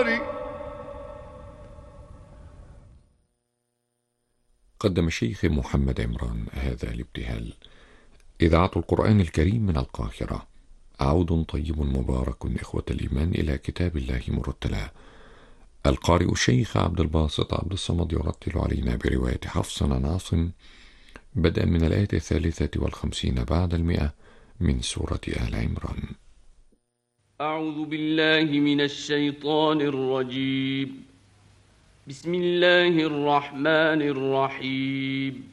قدم الشيخ محمد عمران هذا الابتهال. إذاعة القرآن الكريم من القاهرة. عود طيب مبارك إخوة الإيمان إلى كتاب الله مرتلا. القارئ الشيخ عبد الباسط عبد الصمد يرتل علينا برواية حفص عن عاصم بدءا من الآية 53 بعد 100 من سورة آل عمران. أعوذ بالله من الشيطان الرجيم. بسم الله الرحمن الرحيم.